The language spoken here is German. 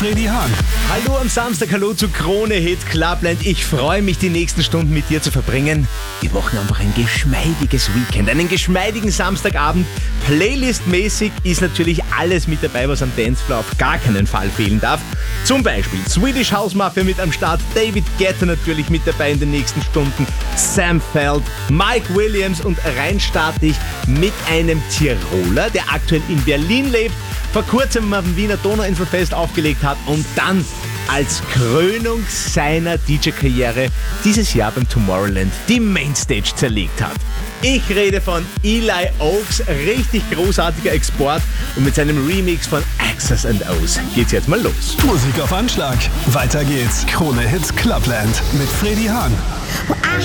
Freddy Hahn. Hallo am Samstag, hallo zu Krone Hit Clubland. Ich freue mich, die nächsten Stunden mit dir zu verbringen. Wir machen einfach ein geschmeidiges Weekend, einen geschmeidigen Samstagabend. Playlist-mäßig ist natürlich alles mit dabei, was am Dancefloor auf gar keinen Fall fehlen darf. Zum Beispiel Swedish House Mafia mit am Start, David Guetta natürlich mit dabei in den nächsten Stunden, Sam Feld, Mike Williams und rein starte ich mit einem Tiroler, der aktuell in Berlin lebt, vor kurzem am Wiener Donauinselfest aufgelegt hat und dann als Krönung seiner DJ-Karriere dieses Jahr beim Tomorrowland die Mainstage zerlegt hat. Ich rede von Eli Oaks, richtig großartiger Export, und mit seinem Remix von X's and O's geht's jetzt mal los. Musik auf Anschlag. Weiter geht's. Krone Hit Clubland mit Freddy Hahn.